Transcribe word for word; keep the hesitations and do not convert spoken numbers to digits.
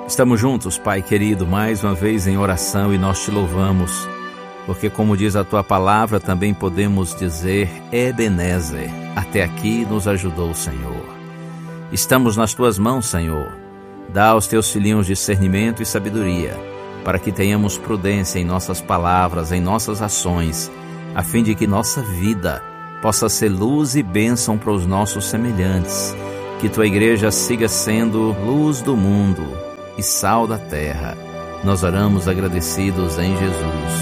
Estamos juntos, Pai querido, mais uma vez em oração e nós te louvamos, porque como diz a tua palavra, também podemos dizer Ebenezer, até aqui nos ajudou o Senhor. Estamos nas tuas mãos, Senhor. Dá aos teus filhinhos discernimento e sabedoria, para que tenhamos prudência em nossas palavras, em nossas ações, a fim de que nossa vida possa ser luz e bênção para os nossos semelhantes, que tua igreja siga sendo luz do mundo e sal da terra. Nós oramos agradecidos em Jesus.